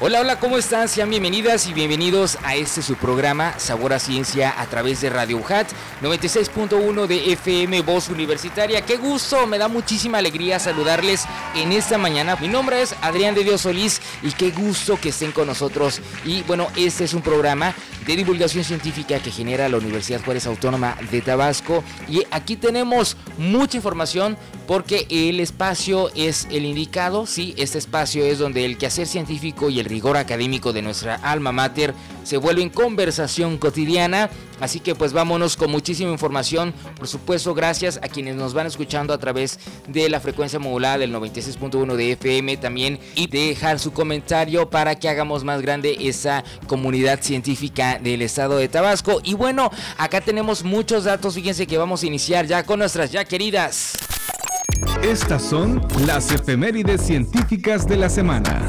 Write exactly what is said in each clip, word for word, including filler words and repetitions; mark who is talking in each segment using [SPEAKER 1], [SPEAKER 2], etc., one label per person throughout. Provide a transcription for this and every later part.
[SPEAKER 1] Hola, hola, ¿cómo están? Sean bienvenidas y bienvenidos a este su programa Sabor a Ciencia a través de Radio U J A T noventa y seis punto uno de F M Voz Universitaria. Qué gusto, me da muchísima alegría saludarles en esta mañana. Mi nombre es Adrián de Dios Solís y qué gusto que estén con nosotros. Y bueno, este es un programa de divulgación científica que genera la Universidad Juárez Autónoma de Tabasco. Y aquí tenemos mucha información porque el espacio es el indicado. Sí, este espacio es donde el quehacer científico y el rigor académico de nuestra alma mater se vuelven conversación cotidiana. Así que pues vámonos con muchísima información. Por supuesto, gracias a quienes nos van escuchando a través de la frecuencia modulada del noventa y seis punto uno de F M también, y dejar su comentario para que hagamos más grande esa comunidad científica del estado de Tabasco. Y bueno, acá tenemos muchos datos. Fíjense que vamos a iniciar ya con nuestras ya queridas.
[SPEAKER 2] Estas son las efemérides científicas de la semana.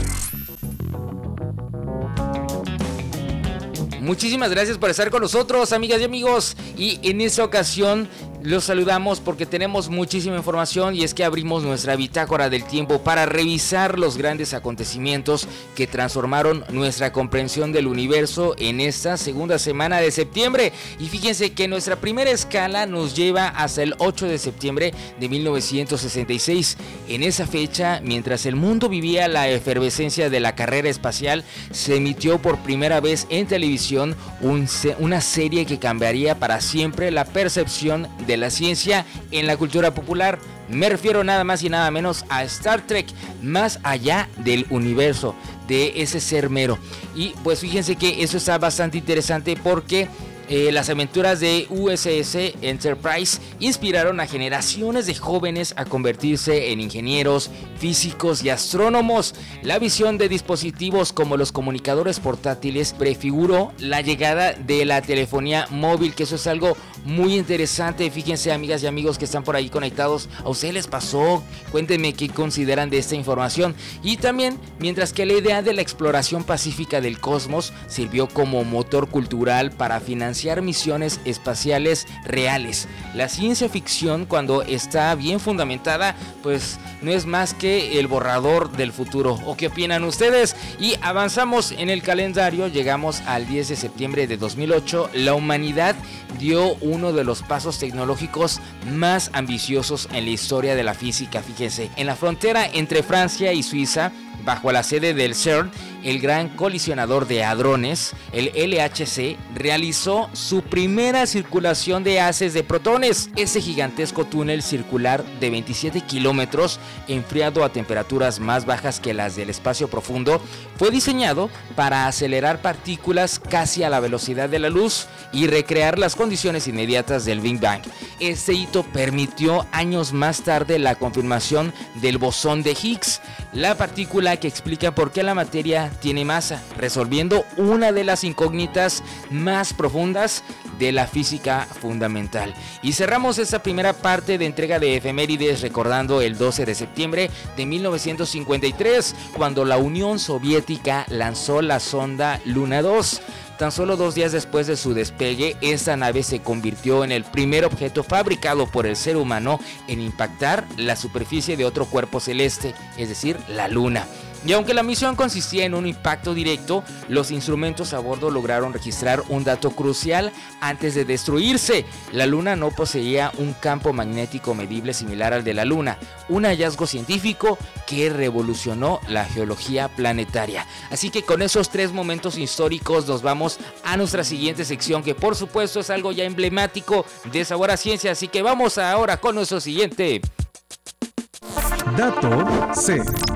[SPEAKER 1] Muchísimas gracias por estar con nosotros, amigas y amigos, y en esta ocasión los saludamos porque tenemos muchísima información, y es que abrimos nuestra bitácora del tiempo para revisar los grandes acontecimientos que transformaron nuestra comprensión del universo en esta segunda semana de septiembre. Y fíjense que nuestra primera escala nos lleva hasta el ocho de septiembre de mil novecientos sesenta y seis. En esa fecha, mientras el mundo vivía la efervescencia de la carrera espacial, se emitió por primera vez en televisión un, una serie que cambiaría para siempre la percepción de la ciencia en la cultura popular. Me refiero nada más y nada menos a Star Trek, más allá del universo, de ese ser mero. Y pues fíjense que eso está bastante interesante porque Eh, las aventuras de U S S Enterprise inspiraron a generaciones de jóvenes a convertirse en ingenieros, físicos y astrónomos. La visión de dispositivos como los comunicadores portátiles prefiguró la llegada de la telefonía móvil, que eso es algo muy interesante. Fíjense, amigas y amigos que están por ahí conectados, ¿a ustedes les pasó? Cuéntenme qué consideran de esta información. Y también, mientras que la idea de la exploración pacífica del cosmos sirvió como motor cultural para financiar misiones espaciales reales. La ciencia ficción, cuando está bien fundamentada, pues no es más que el borrador del futuro. ¿O qué opinan ustedes? Y avanzamos en el calendario, llegamos al diez de septiembre de dos mil ocho. La humanidad dio uno de los pasos tecnológicos más ambiciosos en la historia de la física. Fíjense, en la frontera entre Francia y Suiza, bajo la sede del CERN, el gran colisionador de hadrones, el L H C, realizó su primera circulación de haces de protones. Ese gigantesco túnel circular de veintisiete kilómetros, enfriado a temperaturas más bajas que las del espacio profundo, fue diseñado para acelerar partículas casi a la velocidad de la luz y recrear las condiciones inmediatas del Big Bang. Este hito permitió años más tarde la confirmación del bosón de Higgs, la partícula que explica por qué la materia tiene masa, resolviendo una de las incógnitas más profundas de la física fundamental. Y cerramos esta primera parte de entrega de efemérides recordando el doce de septiembre de mil novecientos cincuenta y tres, cuando la Unión Soviética lanzó la sonda Luna dos. Tan solo dos días después de su despegue, esta nave se convirtió en el primer objeto fabricado por el ser humano en impactar la superficie de otro cuerpo celeste, es decir, la Luna. Y aunque la misión consistía en un impacto directo, los instrumentos a bordo lograron registrar un dato crucial antes de destruirse. La Luna no poseía un campo magnético medible similar al de la Luna, un hallazgo científico que revolucionó la geología planetaria. Así que con esos tres momentos históricos nos vamos a nuestra siguiente sección, que por supuesto es algo ya emblemático de Sabor a Ciencia. Así que vamos ahora con nuestro siguiente
[SPEAKER 2] Dato C.